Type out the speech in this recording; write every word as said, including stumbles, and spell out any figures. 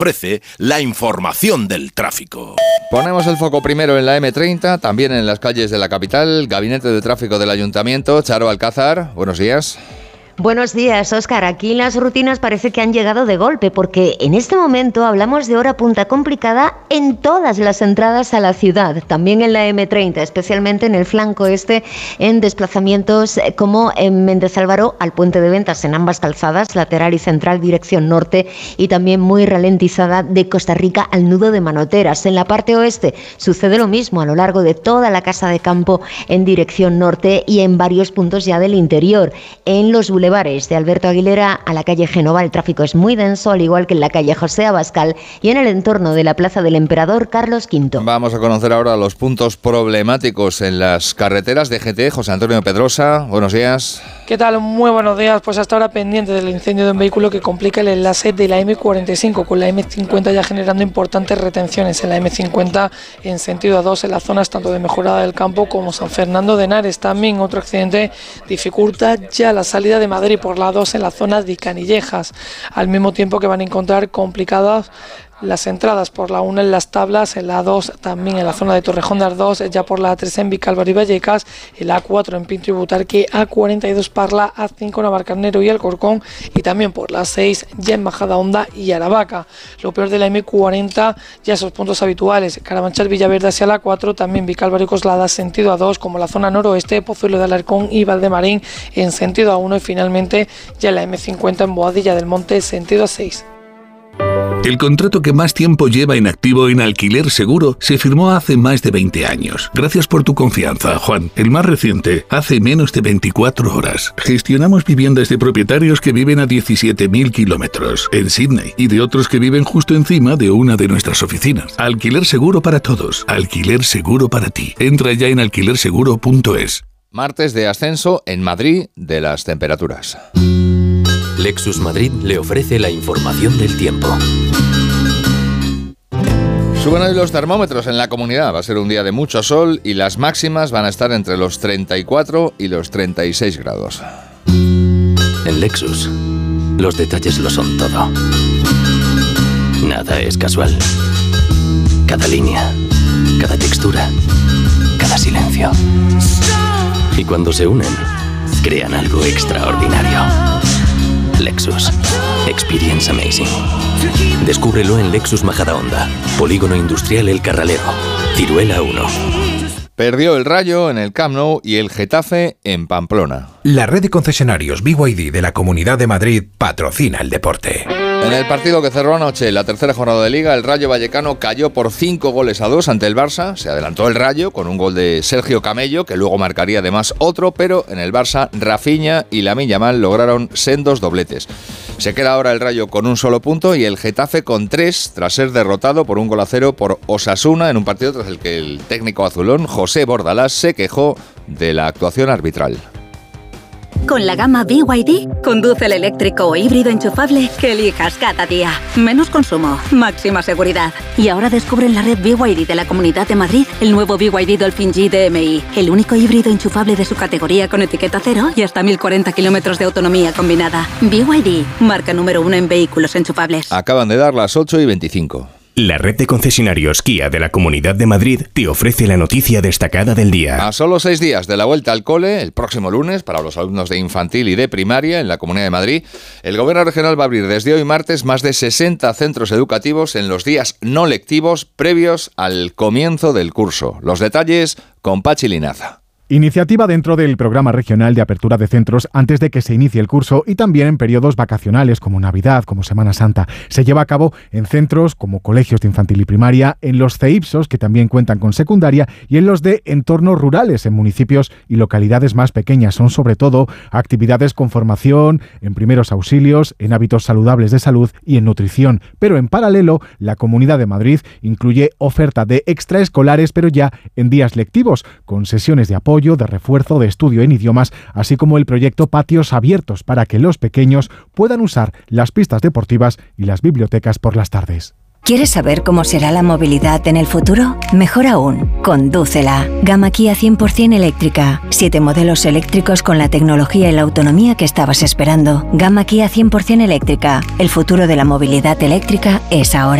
ofrece la información del tráfico. Ponemos el foco primero en la eme treinta, también en las calles de la capital. Gabinete de Tráfico del Ayuntamiento, Charo Alcázar, buenos días. Buenos días, Óscar. Aquí las rutinas parece que han llegado de golpe, porque en este momento hablamos de hora punta complicada en todas las entradas a la ciudad, también en la eme treinta, especialmente en el flanco este, en desplazamientos como en Méndez Álvaro al Puente de Ventas, en ambas calzadas, lateral y central, dirección norte, y también muy ralentizada de Costa Rica al nudo de Manoteras. En la parte oeste sucede lo mismo a lo largo de toda la Casa de Campo en dirección norte y en varios puntos ya del interior. En los bulevares de Alberto Aguilera a la calle Génova el tráfico es muy denso, al igual que en la calle José Abascal y en el entorno de la Plaza del Emperador Carlos quinto. Vamos a conocer ahora los puntos problemáticos en las carreteras de G T. José Antonio Pedrosa, buenos días. ¿Qué tal? Muy buenos días. Pues hasta ahora pendiente del incendio de un vehículo que complica el enlace de la eme cuarenta y cinco con la eme cincuenta, ya generando importantes retenciones en la eme cincuenta en sentido A dos en las zonas tanto de Mejorada del Campo como San Fernando de Henares. También otro accidente dificulta ya la salida de Madrid por la dos en la zona de Canillejas, al mismo tiempo que van a encontrar complicadas las entradas por la uno en Las Tablas, en la A dos también en la zona de Torrejón de Ardoz, ya por la A tres en Vicálvaro y Vallecas, el A cuatro en Pinto y Butarque, A cuarenta y dos Parla, A cinco en Navalcarnero y Alcorcón, y también por la seis ya en Majadahonda y Aravaca. Lo peor de la eme cuarenta, ya esos puntos habituales, Carabanchel, Villaverde hacia la cuatro, también Vicálvaro y Coslada sentido A dos, como la zona noroeste, Pozuelo de Alarcón y Valdemarín en sentido A uno, y finalmente ya la eme cincuenta en Boadilla del Monte sentido A seis. El contrato que más tiempo lleva en activo en Alquiler Seguro se firmó hace más de veinte años. Gracias por tu confianza, Juan. El más reciente, hace menos de veinticuatro horas. Gestionamos viviendas de propietarios que viven a diecisiete mil kilómetros en Sydney y de otros que viven justo encima de una de nuestras oficinas. Alquiler Seguro para todos. Alquiler Seguro para ti. Entra ya en alquiler seguro punto es. Martes de ascenso en Madrid de las temperaturas. Lexus Madrid le ofrece la información del tiempo. Suben hoy los termómetros en la comunidad. Va a ser un día de mucho sol y las máximas van a estar entre los treinta y cuatro y los treinta y seis grados. En Lexus, los detalles lo son todo. Nada es casual. Cada línea, cada textura, cada silencio. Y cuando se unen, crean algo extraordinario. Lexus. Experience amazing. Descúbrelo en Lexus Majadahonda, Polígono Industrial El Carralero, Ciruela uno. Perdió el Rayo en el Camp Nou y el Getafe en Pamplona. La red de concesionarios B Y D de la Comunidad de Madrid patrocina el deporte. En el partido que cerró anoche, la tercera jornada de Liga, el Rayo Vallecano cayó por cinco goles a dos ante el Barça. Se adelantó el Rayo con un gol de Sergio Camello, que luego marcaría además otro, pero en el Barça, Rafinha y Lamine Yamal lograron sendos dobletes. Se queda ahora el Rayo con un solo punto y el Getafe con tres, tras ser derrotado por un gol a cero por Osasuna en un partido tras el que el técnico azulón, José Bordalás, se quejó de la actuación arbitral. Con la gama B Y D, conduce el eléctrico o híbrido enchufable que elijas cada día. Menos consumo, máxima seguridad. Y ahora descubre en la red B Y D de la Comunidad de Madrid el nuevo B Y D Dolphin G D M I, el único híbrido enchufable de su categoría con etiqueta cero y hasta mil cuarenta kilómetros de autonomía combinada. B Y D, marca número uno en vehículos enchufables. Acaban de dar las ocho y veinticinco. La red de concesionarios Kia de la Comunidad de Madrid te ofrece la noticia destacada del día. A solo seis días de la vuelta al cole, el próximo lunes, para los alumnos de infantil y de primaria en la Comunidad de Madrid, el Gobierno regional va a abrir desde hoy martes más de sesenta centros educativos en los días no lectivos previos al comienzo del curso. Los detalles con Pachi Linaza. Iniciativa dentro del Programa Regional de Apertura de Centros antes de que se inicie el curso y también en periodos vacacionales como Navidad, como Semana Santa. Se lleva a cabo en centros como colegios de infantil y primaria, en los C E I P S Os, que también cuentan con secundaria, y en los de entornos rurales, en municipios y localidades más pequeñas. Son sobre todo actividades con formación, en primeros auxilios, en hábitos saludables de salud y en nutrición. Pero en paralelo, la Comunidad de Madrid incluye oferta de extraescolares, pero ya en días lectivos, con sesiones de apoyo, de refuerzo, de estudio en idiomas, así como el proyecto Patios Abiertos, para que los pequeños puedan usar las pistas deportivas y las bibliotecas por las tardes. ¿Quieres saber cómo será la movilidad en el futuro? Mejor aún, condúcela. Gama Kia cien por ciento eléctrica. Siete modelos eléctricos con la tecnología y la autonomía que estabas esperando. Gama Kia cien por ciento eléctrica. El futuro de la movilidad eléctrica es ahora.